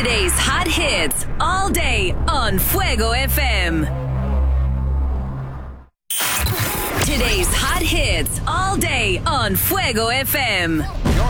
Today's hot hits all day on Fuego FM. Today's hot hits all day on Fuego FM. Your